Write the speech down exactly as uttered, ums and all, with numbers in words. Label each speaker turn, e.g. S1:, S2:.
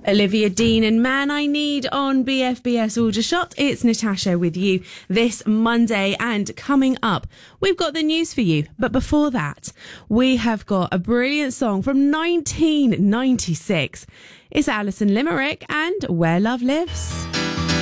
S1: Olivia Dean and Man I Need on B F B S Aldershot. It's Natasha with you this Monday, and coming up, we've got the news for you. But before that, we have got a brilliant song from nineteen ninety-six. It's Alison Limerick and Where Love Lives.